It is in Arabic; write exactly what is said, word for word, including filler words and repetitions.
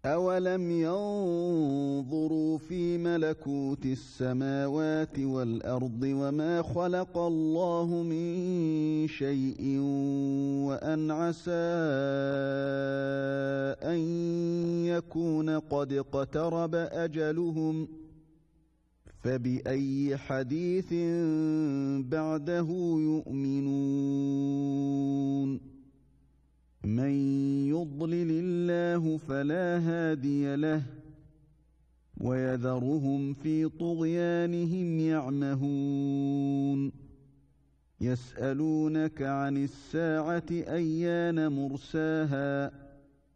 أَوَلَمْ يَنظُرُوا فِي مَلَكُوتِ السَّمَاوَاتِ وَالْأَرْضِ وَمَا خَلَقَ اللَّهُ مِن شَيْءٍ وَأَنْ عَسَىٰ أَن يَكُونَ قَدِ اقْتَرَبَ أَجَلُهُمْ ۖ فَبِأَيِّ حَدِيثٍ بَعْدَهُ يُؤْمِنُونَ مَن يُضْلِلِ اللَّهُ فَلَا هَادِيَ لَهُ وَيَذَرُهُمْ فِي طُغْيَانِهِمْ يَعْمَهُونَ يَسْأَلُونَكَ عَنِ السَّاعَةِ أَيَّانَ مُرْسَاهَا